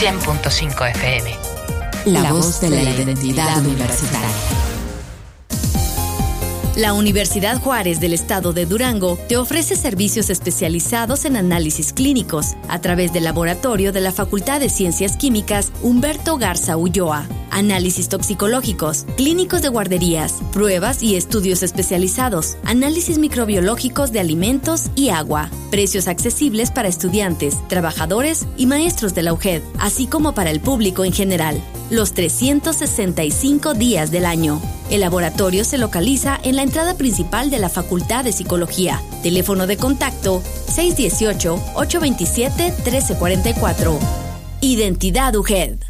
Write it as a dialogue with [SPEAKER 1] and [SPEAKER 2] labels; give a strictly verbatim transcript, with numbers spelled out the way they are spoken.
[SPEAKER 1] cien punto cinco F M.
[SPEAKER 2] La, la voz de la, la identidad universitaria.
[SPEAKER 3] La Universidad Juárez del Estado de Durango te ofrece servicios especializados en análisis clínicos a través del laboratorio de la Facultad de Ciencias Químicas Humberto Garza Ulloa. Análisis toxicológicos, clínicos de guarderías, pruebas y estudios especializados, análisis microbiológicos de alimentos y agua. Precios accesibles para estudiantes, trabajadores y maestros de la U G E D, así como para el público en general. Los trescientos sesenta y cinco días del año. El laboratorio se localiza en la entrada principal de la Facultad de Psicología. Teléfono de contacto seis uno ocho, ocho dos siete, uno tres cuatro cuatro. Identidad U G E D.